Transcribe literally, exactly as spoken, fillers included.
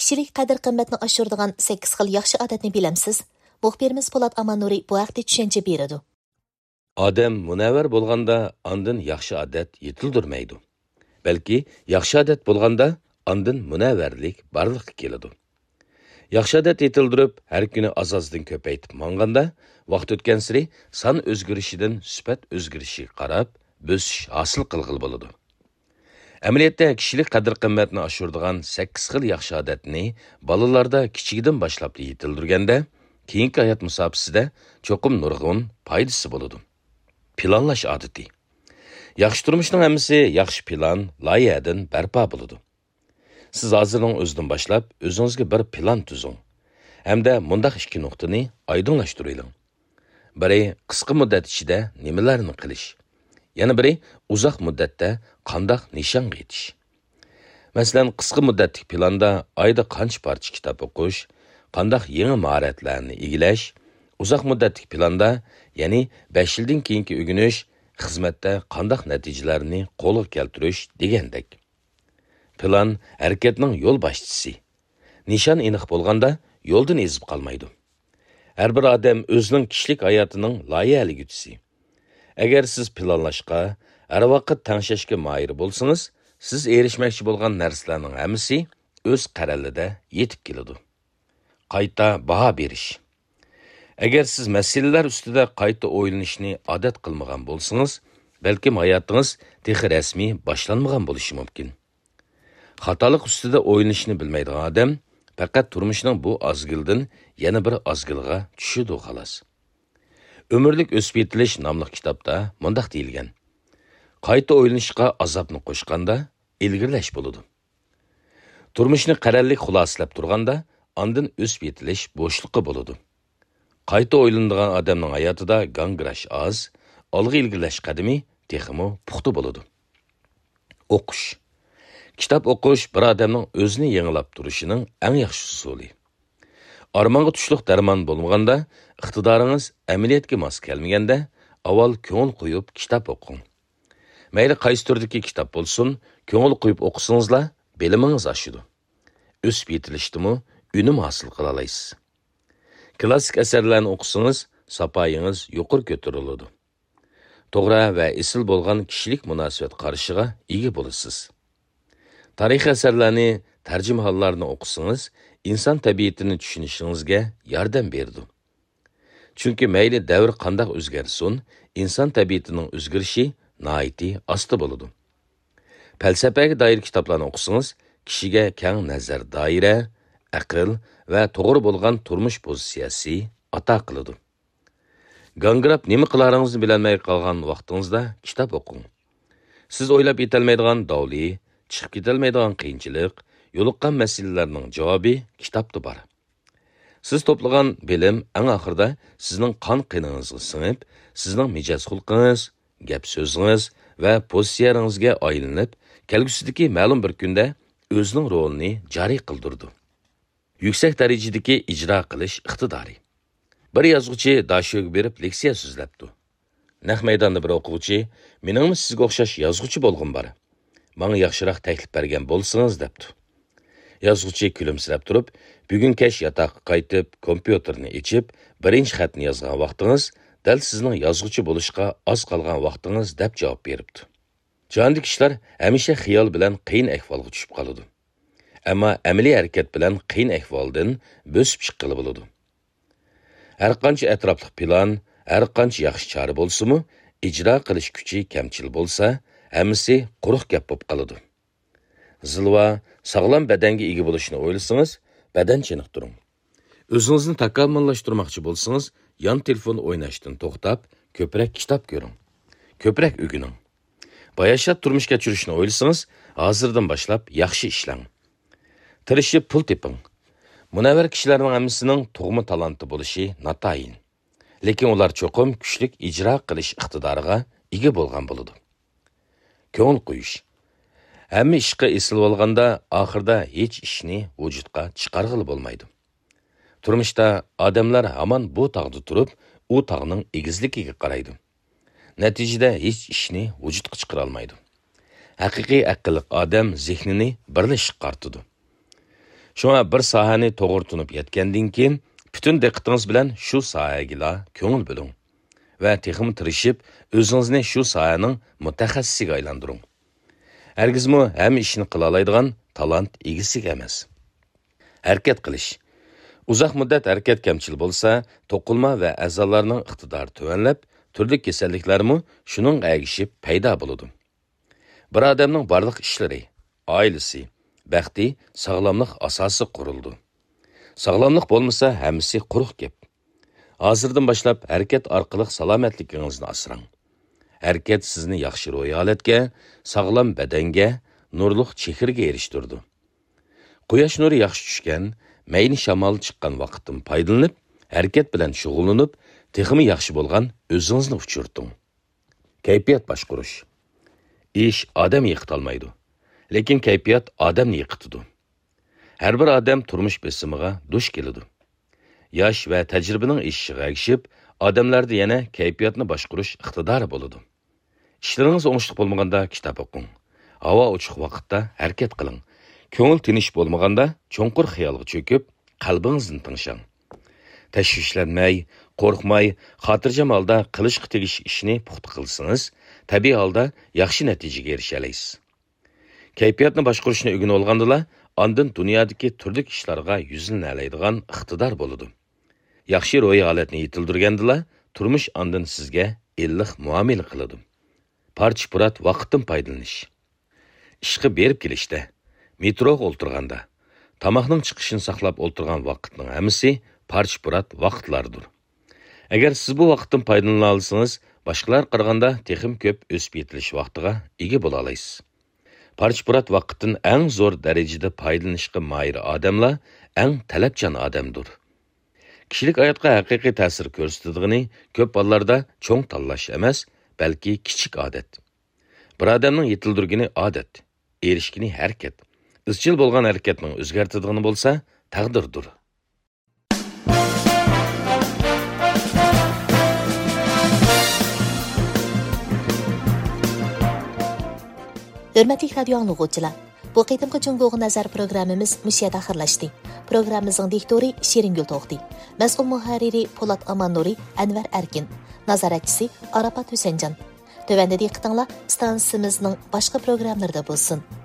Kishilik qadr-qimmatni oshiradigan sakkiz xil yaxshi odatni bilamsiz? Muxbirimiz Polat Amanuri bu haqda tushuncha beradi. Odam munavvar bo'lganda ondan yaxshi odat yetildirmaydi. Balki yaxshi odat bo'lganda ondan munavvarlik barliqqa keladi. Yaxshi odat yetildirib, har kuni azozdan ko'paytib manganda, vaqt o'tgan sari son o'zgarishidan sifat o'zgarishiga qarab, bo'sish hosil qilg'il bo'ladi. Amaliyotda kishilik qadr-qimmatni oshiradigan sakkiz xil yaxshi odatni bolalarda kichikdan boshlab yetildirganda, keyingi hayot musofasida cho'qim nurg'un foydasi bo'ladi. Planlash odati. Yaxshi turmushning hammasi yaxshi plan, loyihadan barpo bo'ladi. Siz hozirning o'zidan boshlab o'zingizga bir plan tuzing. Hamda mundaq ikki nuqtani oydinlashtiring. Biri qisqa muddat ichida nimalarni qilish, yana biri uzoq muddatda qandaq nishonga yetish. Masalan, qisqa muddatlik planda oyda qancha parcha kitob o'qish, qandaq yangi mahoratlarni egillash, uzoq muddatlik planda, ya'ni besh yildan keyingi o'rganish, xizmatda qandaq natijalarni qo'lga keltirish degandek. Plan harakatning yo'l boshchisi. Nishon aniq bo'lganda yo'ldan ezib qolmaydi. Har bir odam o'zining kishilik hayotining loyihaligisi. Agar siz planlashga, har vaqt tanishishga moyil bo'lsangiz, siz erishmoqchi bo'lgan narsalarning hammasi o'z qarorida yetib keladi. Qayta baho berish. Agar siz masalalar ustida qayta o'ylanishni odat qilmagan bo'lsangiz, balkim hayotingiz texi rasmiy boshlanmagan bo'lishi mumkin. Xatolik ustida o'ylanishni bilmaydigan odam faqat turmushning bu ozgildan yana bir ozgilga tushidi xolos. Ömürlük o'sib yetilish nomli kitobda mundaq deyilgan. Qayta o'ylanishga azobni qo'shganda ilgirlash bo'ladi. Turmushni qarorlik xulosalab turganda ondan o'sib yetilish bo'shliqi bo'ladi. Qayta o'ylanadigan odamning hayotida gangrash oz, olg'a ilgirlash qadami texmo puxta bo'ladi. O'qish. Kitob o'qish bir odamning o'zini yangilab turishining eng yaxshi usuli. Armonga tushliq darmon bo'lmaganda, iqtidoringiz amaliyotga mos kelmaganda, avval ko'ngil qo'yib kitob o'qing. Mayli qaysi turdagi kitob bo'lsin, ko'ngil qo'yib o'qisangizlar, bilimingiz oshidi. O'sib yetilishdimi, unum hosil qila olasiz. Klassik asarlarni o'qisangiz, sapoyingiz yuqori ko'tariladi. To'g'ri va esil bo'lgan kishilik munosabat qarishiga ega bo'lasiz. Tarix asarlarni, tarjima hollarni o'qisangiz, inson tabiatini tushunishingizga yordam berdi. Chunki mayli davr qanday o'zgarsin, inson tabiatining o'zgarishi nihoyatda asta bo'ladi. Falsafaga doir kitoblarni o'qisangiz, kishiga keng nazar doira, aql va to'g'ri bo'lgan turmush pozitsiyasi ato qiladi. Gangrab nima qilaringizni bilolmay qolgan vaqtingizda kitob o'qing. Siz o'ylab yetolmaydigan davli, chiqib ketolmaydigan qiyinchilik, yo'liqqan masalalarning javobi kitobda bor. Siz to'plagan bilim eng oxirida sizning qon qiningizga singib, sizning mijoz xulqingiz, gap so'zingiz va pozitsiyangizga aylanib, kelgusidagi ma'lum bir kunda o'zining rolini joriy qildirdi. Yuksak darajadagi ijro qilish iqtidori. Bir yozuvchi dashoga berib leksiya so'zlabdi. Naq maydonda bir o'quvchi, "Meningmi sizga o'xshash yozuvchi bo'lg'im bor. Menga yaxshiroq taklif bergan bo'lsangiz" debdi. Yozuvchi kulimsirab turib, bugun kech yotoqqa qaytib, kompyuterni ochib, birinchi xatni yozgan vaqtingiz dal sizning yozuvchi bo'lishga oz qolgan vaqtingiz deb javob beribdi. Jondagi ishlar hamisha xiyol bilan qiyin ahvolga tushib qoladi. Ammo amaliy harakat bilan qiyin ahvoldan bo'sib chiqqili bo'ladi. Har qancha atrofli plan, har qancha yaxshi chora bo'lsa-mu, ijro qilish kuchi kamchil bo'lsa, hammasi quruq gap bo'lib qoladi. Zilva, sog'lom badanga ega bo'lishni o'ylasangiz, badan chiniqtiring. O'zingizni takomillashtirmoqchi bo'lsangiz, yon telefon o'ynashdan to'xtab, ko'proq kitob ko'ring. Ko'proq o'qining. Bayashat turmush kechirishni o'ylasangiz, hozirdan boshlab yaxshi ishlang. Tirishib pul teping. Munavvar kishilarning hammasining tug'ma talanti bo'lishi natayin. Lekin ular cho'qim kuchlik ijro qilish iqtidoriga ega bo'lgan bo'ladi. Ko'ngil qo'yish. Hamma ishga esil bo'lganda, oxirida hech ishni vujudga chiqarg'ili bo'lmaydi. Turmushda odamlar hamon bu tog'da turib, u tog'ning egizligiga qaraydi. Natijada hech ishni vujudga chiqara olmaydi. Haqiqiy aqlli odam zehnini birlashib qartidi. Şuna bir sahani to'g'ri tunib yetgandan keyin bütün diqqatingiz bilan shu sohaga ko'ngil bo'ling va texim tirishib o'zingizni shu sohaning mutaxassisiga aylantiring. Hargizmi hamma ishni qila oladigan talant egasiga emas. Harakat qilish. Uzoq muddat harakat kamchil bo'lsa, to'qilma va a'zolarning iqtidori tuvanlab, turli kasalliklarmi shuning agishib paydo bo'ladi. Bir odamning barliq ishlari, oilasi, baxti, sog'lomlik asosi qurildi. Sog'lomlik bo'lmasa, hammasi quruq gap. Hozirdan boshlab harakat orqali salomatligingizni asrang. Harakat sizni yaxshi ro'y holatga, sog'lom badanga, nurliq chehrga erishtirdi. Quyosh nuri yaxshi tushgan, mayni shamol chiqqan vaqtdan foydalanib, harakat bilan shug'ullanib, texmi yaxshi bo'lgan o'zingizni uchirting. Kayfiyat boshqarish. Ish odam yiqitolmaydi, lekin kayfiyat odamni yiqitadi. Har bir odam turmush besimiga duch keladi. Yosh va tajribaning ishiga ergishib, odamlarda yana kayfiyatni boshqarish iqtidori bo'ladi. İşleriniz oңushliq bo'lmaganda kitob o'qing. Havo ochiq vaqtda harakat qiling. Ko'ngil tinish bo'lmaganda cho'nqur xayolga cho'kib, qalbingizni tinchlang. Tashvishlanmay, qo'rqmay, xotirjam holda qilishga tegish ishni puxta qilsangiz, tabiiy holda yaxshi natijaga erisha olasiz. Kayfiyatni boshqarishni o'rganib olgandala, ondan dunyodagi turli ishlarga yuzlana oladigan iqtidor bo'ladi. Yaxshi ro'y holatni yetildirgandala, turmush ondan sizga illiq muomala qiladi. Parch-purat vaqtdan foydalanish. Ishga berib kelishda, metroga o'ltirganda, tamoqning chiqishini saqlab o'ltirgan vaqtning hammasi parch-purat vaqtlardir. Agar siz bu vaqtdan foydalana olsangiz, boshqalar qaraganda texim ko'p o'sib yetilish vaqtiga ega bo'la olasiz. Parch-purat vaqtdan eng zo'r darajada foydalanishga moyil odamlar eng talabchan odamdir. Kishilik hayotga haqiqiy ta'sir ko'rsatadigan ko'p hollarda cho'ng tanlash emas, balki kichik odat. Bir odamning yetildirgani odat, erishgani harakat. Izchil bo'lgan harakatning o'zgartiradigan bo'lsa, taqdirdir. Hürmetli radyo anlıqçılar, bu qitimqi Cungo'ga nazar programmamiz mushiyada axirlashdi. Programmamizning diktori Shiringul To'xti, mas'ul muharriri Po'lat Amannuri, Anvar Arkin, nazoratchisi Arafat Husanjon. Tövəndə diqqətinizlər stansiyamızın başqa proqramlarında bo'lsin.